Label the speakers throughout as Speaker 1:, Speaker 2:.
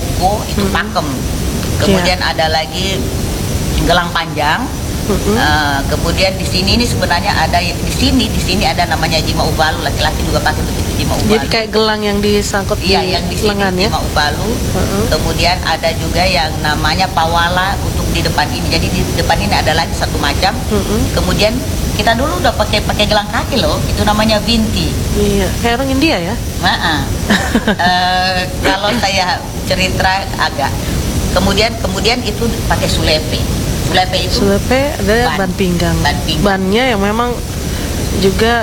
Speaker 1: koko itu pakem. Kemudian ada lagi gelang panjang. Kemudian di sini ini sebenarnya ada di sini ada namanya jima ubalu, laki-laki juga pakai begitu jima ubalu.
Speaker 2: Jadi kayak gelang yang disangkut di
Speaker 1: yang di sini
Speaker 2: lengan ya.
Speaker 1: jima ubalu. Kemudian ada juga yang namanya pawala untuk di depan ini. Jadi di depan ini ada lagi satu macam. Kemudian kita dulu udah pakai gelang kaki loh, itu namanya binti.
Speaker 2: Iya, kayak orang India ya.
Speaker 1: Kalau saya cerita agak. Kemudian itu pakai sulepe.
Speaker 2: Sulepe ada ban pinggang. Bannya yang memang juga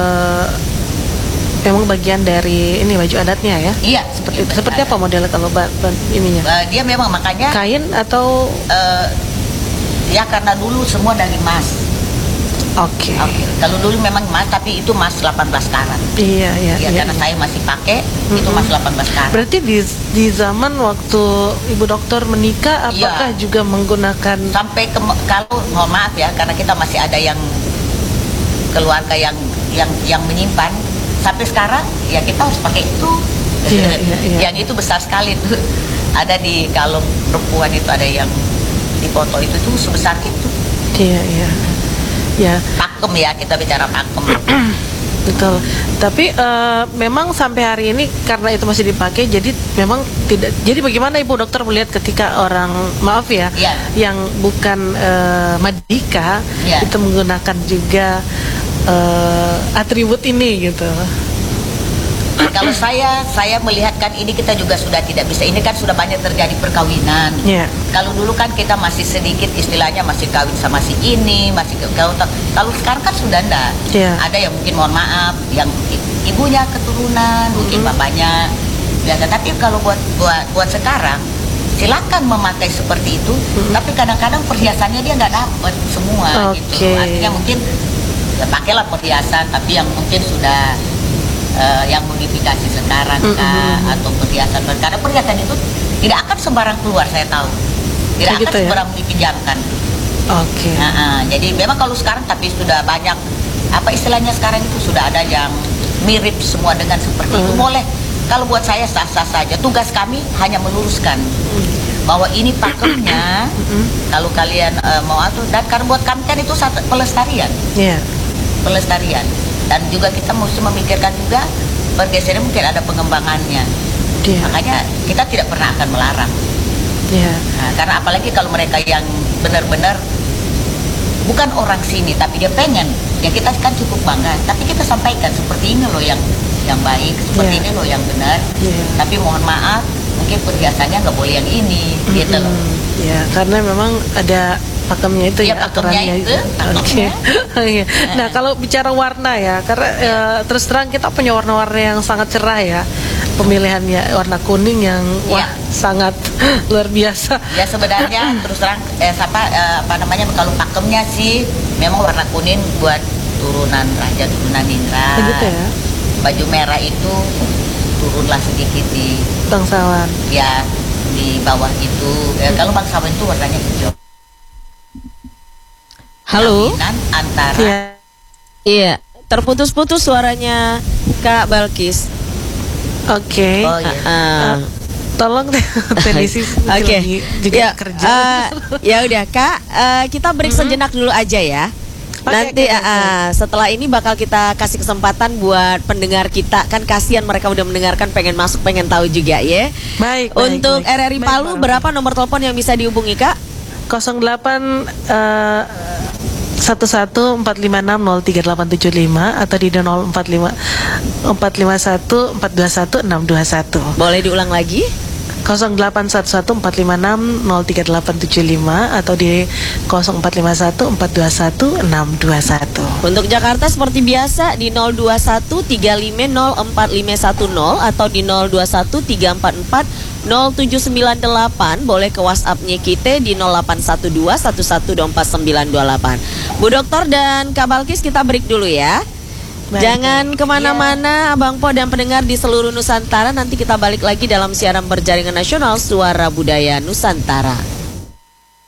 Speaker 2: memang bagian dari ini baju adatnya ya.
Speaker 1: Iya,
Speaker 2: seperti apa modelnya kalau ban ininya?
Speaker 1: Dia memang makanya
Speaker 2: kain atau
Speaker 1: ya karena dulu semua dari emas. Oke. Kalau dulu memang emas, tapi itu emas 18 karat.
Speaker 2: Iya.
Speaker 1: Karena saya masih pakai itu emas 18 karat.
Speaker 2: Berarti di zaman waktu Ibu Dokter menikah, apakah juga menggunakan
Speaker 1: sampai kalau mohon maaf ya, karena kita masih ada yang keluarga yang menyimpan sampai sekarang, ya kita harus pakai itu. Yang itu besar sekali tuh. Ada di kalung perempuan itu ada yang di foto itu tuh sebesar itu.
Speaker 2: Iya. Ya.
Speaker 1: Pakem ya, kita bicara pakem.
Speaker 2: Betul. Tapi memang sampai hari ini karena itu masih dipakai, jadi memang tidak. Jadi bagaimana Ibu Dokter melihat ketika orang yang bukan Madika itu menggunakan juga atribut ini gitu?
Speaker 1: Kalau saya melihatkan ini kita juga sudah tidak bisa. Ini kan sudah banyak terjadi perkawinan. Kalau dulu kan kita masih sedikit istilahnya masih kawin sama si ini, masih kalau sekarang kan sudah enggak. Ada yang mungkin mohon maaf, yang ibunya keturunan, mungkin bapaknya biasa. Tapi kalau buat sekarang silakan memakai seperti itu. Tapi kadang-kadang perhiasannya dia nggak dapat semua gitu. Artinya mungkin ya pakailah perhiasan, tapi yang mungkin sudah yang modifikasi sekarang atau perhiasan, karena perhiasan itu tidak akan sembarang keluar, saya tahu tidak akan sembarang dipinjamkan. Jadi memang kalau sekarang tapi sudah banyak apa istilahnya sekarang itu sudah ada yang mirip semua dengan seperti itu. Boleh, kalau buat saya sah-sah saja. Tugas kami hanya meluruskan bahwa ini pakemnya. Kalau kalian mau atur, dan karena buat kami kan itu satu pelestarian. Pelestarian. Dan juga kita mesti memikirkan juga pergeseran mungkin ada pengembangannya. Makanya kita tidak pernah akan melarang. Karena apalagi kalau mereka yang benar-benar bukan orang sini tapi dia pengen, ya kita kan cukup bangga. Tapi kita sampaikan seperti ini loh yang baik, seperti ini loh yang benar. Tapi mohon maaf, mungkin perhiasannya nggak boleh yang ini, gitu loh.
Speaker 2: Karena memang ada pakemnya itu aturannya itu. Nah, kalau bicara warna ya, karena terus terang kita punya warna-warna yang sangat cerah ya. Pemilihannya warna kuning yang sangat luar biasa. Ya sebenarnya
Speaker 1: terus terang apa namanya, kalau pakemnya sih memang warna kuning buat turunan raja, turunan Indra.
Speaker 2: Gitu ya.
Speaker 1: Baju merah itu turunlah sedikit di
Speaker 2: bangsawan.
Speaker 1: Ya, di bawah itu. Kalau bangsawan itu warnanya hijau.
Speaker 3: Halo.
Speaker 1: Antara
Speaker 3: Iya, terputus-putus suaranya Kak Balkis.
Speaker 2: Tolong teknisi juga kerja.
Speaker 3: Ya udah Kak, kita break sejenak dulu aja ya. Nanti setelah ini bakal kita kasih kesempatan buat pendengar kita. Kan kasihan mereka udah mendengarkan, pengen masuk, pengen tahu juga ya.
Speaker 2: Baik.
Speaker 3: Untuk RRI Palu, berapa nomor telepon yang bisa dihubungi Kak?
Speaker 2: 08 1145603875 atau di 0451421621.
Speaker 3: Boleh diulang lagi?
Speaker 2: 081145603875 atau di 0451421621.
Speaker 3: Untuk Jakarta seperti biasa di 0213504510 atau di 0213440798. Boleh ke WhatsApp-nya kita di 081211249928. Bu Dokter dan Kak Balkis, kita break dulu ya. Jangan kemana-mana Abang Po dan pendengar di seluruh Nusantara. Nanti kita balik lagi dalam siaran berjaringan nasional Suara Budaya Nusantara.